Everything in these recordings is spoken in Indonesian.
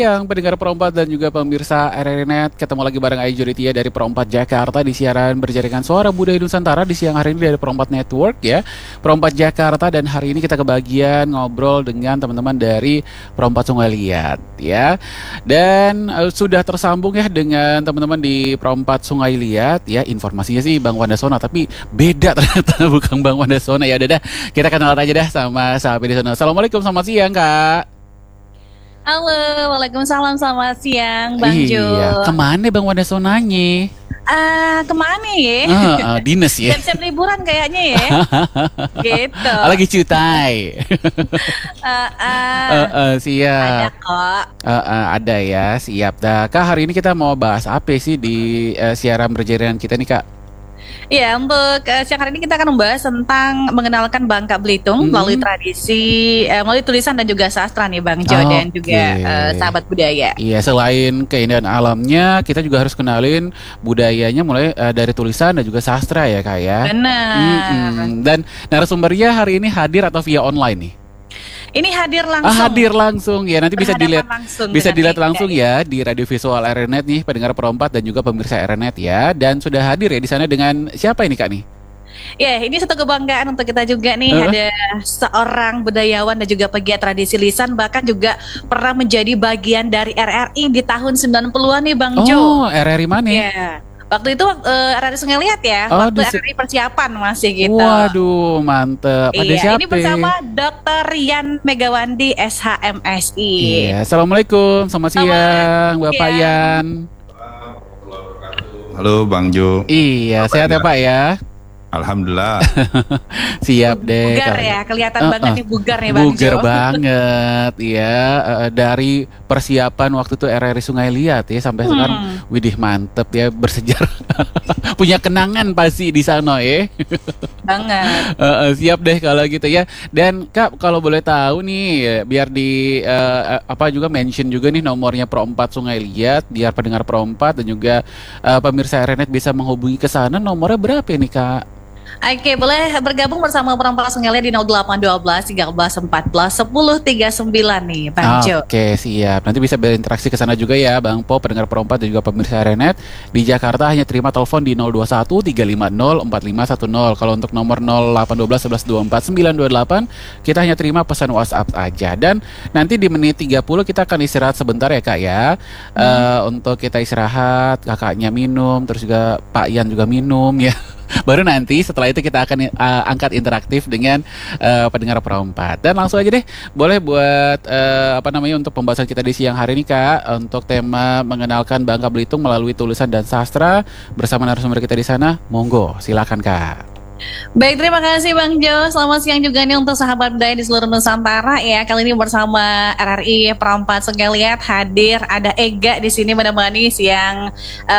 Yang pendengar Perompat dan juga pemirsa RRI Net, ketemu lagi bareng Ayu Juritia dari Perompat Jakarta di siaran berjaringan Suara Budaya Nusantara di siang hari ini dari Perompat Network ya, Perompat Jakarta. Dan hari ini kita kebagian ngobrol dengan teman-teman dari Perompat Sungai Liat ya. Dan sudah tersambung ya dengan teman-teman di Perompat Sungai Liat ya. Informasinya sih Bang Wandasona, tapi beda ternyata, bukan Bang Wandasona ya. Udah dah, kita kenal aja dah sama sahabat di sana. Assalamualaikum, selamat siang Kak. Halo, Waalaikumsalam, selamat siang, Bang Jo. Iya, kemana Bang Wandasonanya? Kemana ya? Dinas ya. Siap-siap liburan kayaknya ya. Gitu. Lagi cutai. Ada Siap. kok. Ada ya, siap. Dah, Kak, hari ini kita mau bahas apa sih di siaran berjaringan kita nih, Kak? Ya, untuk siang hari ini kita akan membahas tentang mengenalkan Bangka Belitung melalui tradisi, melalui tulisan dan juga sastra nih, Bang Jo, dan juga sahabat budaya. Iya, selain keindahan alamnya, kita juga harus kenalin budayanya mulai dari tulisan dan juga sastra ya, Kak ya. Benar. Dan narasumbernya hari ini hadir atau via online nih? Ini hadir langsung. Hadir langsung ya, nanti bisa dilihat langsung ya. ya di radio visual RRI Net nih, pendengar Perompat dan juga pemirsa RRI Net ya. Dan sudah hadir ya di sana dengan siapa ini Kak nih? Ya, ini satu kebanggaan untuk kita juga nih. Ada seorang budayawan dan juga pegiat tradisi lisan, bahkan juga pernah menjadi bagian dari RRI di tahun 90-an nih, Bang Jo. Oh, RRI mana? Ya. Waktu itu RRI Sungai Liat ya, waktu RRI persiapan masih gitu. Waduh, mantep. Ada siapa? Ini bersama Dr. Yan Megawandi SHMSI. Iya, Assalamualaikum, selamat siang, Bapak Yan. Halo Bang Jo. Iya, sehat ya Pak ya? Alhamdulillah. Siap deh. Bugar ya, kelihatan banget nih bugar nih Bang Jo. Bugar banget ya, dari persiapan waktu itu RRI Sungai Liat ya sampai sekarang. Widih, mantep ya, bersejarah. Punya kenangan pasti di sana ya. Banget. Siap deh kalau gitu ya. Dan Kak, kalau boleh tahu nih, biar di juga mention juga nih nomornya Perompat Sungai Liat, biar pendengar Perompat dan juga pemirsa RRI Net bisa menghubungi ke sana. Nomornya berapa nih Kak? Oke, boleh bergabung bersama Perompat Sungai Liat di 0812 13 14 10 39 nih, Bang Jo. Oke, siap. Nanti bisa berinteraksi ke sana juga ya, Bang Po, pendengar Perompat dan juga pemirsa RRI Net. Di Jakarta hanya terima telepon di 021 350 4510. Kalau untuk nomor 0812 11 24 928, kita hanya terima pesan WhatsApp aja. Dan nanti di menit 30 kita akan istirahat sebentar ya, Kak ya. Untuk kita istirahat, kakaknya minum, terus juga Pak Yan juga minum ya. Baru nanti setelah itu kita akan angkat interaktif dengan pendengar Perompat. Dan langsung aja deh, boleh buat untuk pembahasan kita di siang hari ini Kak, untuk tema mengenalkan Bangka Belitung melalui tulisan dan sastra bersama narasumber kita di sana. Monggo, silakan Kak. Baik, terima kasih Bang Jo. Selamat siang juga nih untuk sahabat budaya di seluruh Nusantara ya. Kali ini bersama RRI Perompat Sungai Liat hadir, ada Ega di sini menemani siang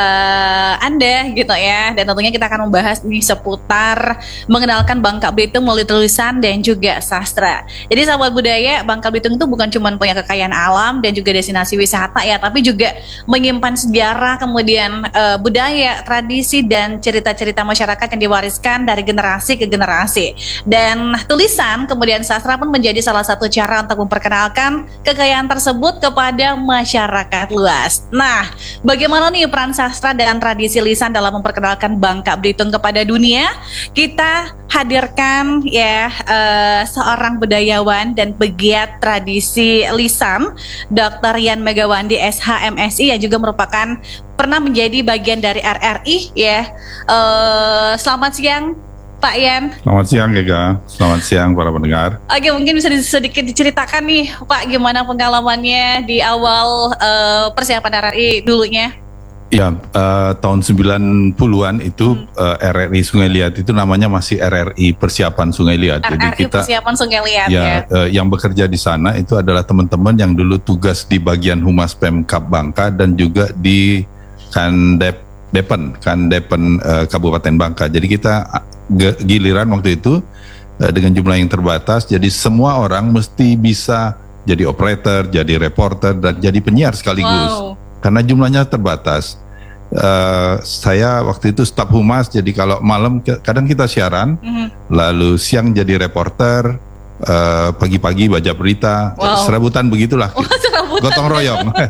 Anda gitu ya. Dan tentunya kita akan membahas nih seputar mengenalkan Bangka Belitung melalui tulisan dan juga sastra. Jadi sahabat budaya, Bangka Belitung itu bukan cuma punya kekayaan alam dan juga destinasi wisata ya, tapi juga menyimpan sejarah, kemudian budaya, tradisi dan cerita-cerita masyarakat yang diwariskan dari generasi ke generasi. Dan tulisan kemudian sastra pun menjadi salah satu cara untuk memperkenalkan kekayaan tersebut kepada masyarakat luas. Nah, bagaimana nih peran sastra dan tradisi lisan dalam memperkenalkan Bangka Belitung kepada dunia? Kita hadirkan ya seorang budayawan dan pegiat tradisi lisan, Dr. Yan Megawandi SHMSI, yang juga merupakan pernah menjadi bagian dari RRI ya. Selamat siang Pak Yan. Selamat siang Ega, selamat siang para pendengar. Oke, mungkin bisa sedikit diceritakan nih Pak, gimana pengalamannya di awal persiapan RRI dulunya? Ya, tahun 90-an itu RRI Sungai Liat itu namanya masih RRI Persiapan Sungai Liat. RRI Jadi kita Persiapan Sungai Liat ya. Yang bekerja di sana itu adalah teman-teman yang dulu tugas di bagian Humas Pemkab Bangka dan juga di Kandepen Kabupaten Bangka. Jadi kita giliran waktu itu dengan jumlah yang terbatas, jadi semua orang mesti bisa jadi operator, jadi reporter, dan jadi penyiar sekaligus. Karena jumlahnya terbatas. Saya waktu itu staf humas, jadi kalau malam kadang kita siaran, lalu siang jadi reporter, pagi-pagi baca berita, serabutan begitulah, gotong royong.